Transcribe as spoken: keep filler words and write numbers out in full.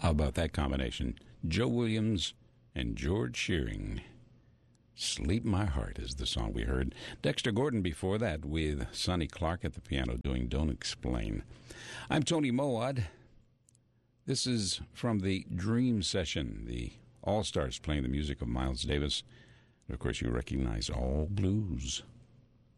How about that combination? Joe Williams and George Shearing. Sleep My Heart is the song we heard. Dexter Gordon before that with Sonny Clark at the piano doing Don't Explain. I'm Tony Moad. This is from the Dream Session, the All-Stars playing the music of Miles Davis. And of course, you recognize All Blues.